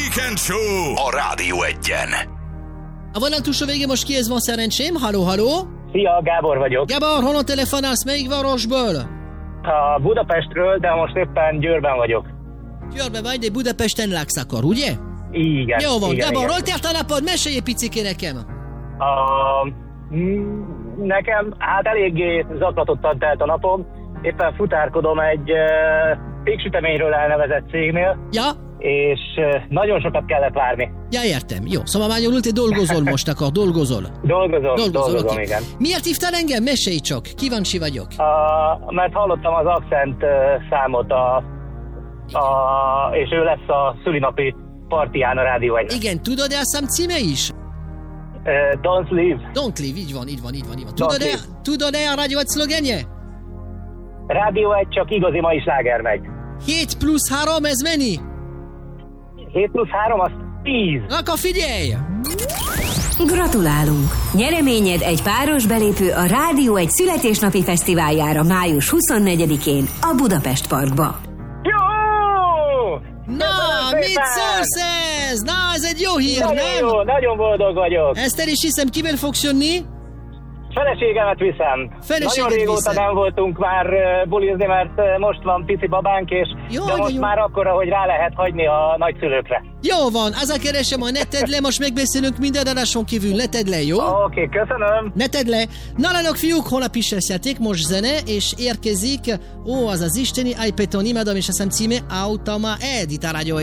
Weekend Show a Rádió Egyen. A vonal túlsó végén most kihez van szerencsém? Halló, halló! Szia, Gábor vagyok. Gábor, honnan telefonálsz? Melyik városból? A Budapestről, de most éppen Győrben vagyok. Győrben vagy, de Budapesten laksz akkor, ugye? Igen. Jó van, igen, Gábor, igen. hol telt a napod? Mesélj egy picike nekem. Nekem hát eléggé zaklatottan telt a napom. Éppen futárkodom egy péksüteményről elnevezett cégnél, Ja? és nagyon sokat kellett várni. Ja, értem. Jó, szóval magyarul te dolgozol most akkor, dolgozol. Dolgozom, oké. igen. Miért hívtál engem? Mesélj csak, kíváncsi vagyok. Mert hallottam az Accent számot, és ő lesz a szülinapi partiján a Rádió Egyen. Igen, tudod-e a szám címe is? Don't Leave. Don't Leave, így van. Don't leave. Tudod-e a rádió egy szlogenje? Rádió Egy, csak igazi mai sláger megy. 7+3, ez mennyi? 7+3 az 10. Akkor figyelj! Gratulálunk! Nyereményed egy páros belépő a Rádió Egy születésnapi fesztiváljára május 24-én a Budapest Parkba. Jó! Na, mit szólsz ez? Na, ez egy jó hír, Nagyon nem? jó, nagyon boldog vagyok. Ezt el is hiszem, kivel fogsz jönni? Feleségemet viszem. Feleséget Nagyon régóta viszed. nem voltunk már bulizni, mert most van pici babánk, és Jó, de de most jó. már akkora, hogy rá lehet hagyni a nagyszülőkre. Jó van, az a keresem, hogy ne tedd le, most megbeszélünk minden adáson kívül, ne tedd le, jó? Oké, köszönöm. Ne tedd le! Na lányok, fiúk, holnap is lesz játék, most zene, és érkezik, az az isteni, Aj Peton, imádom, és azt hiszem címe Automa Ed, itt a Rádió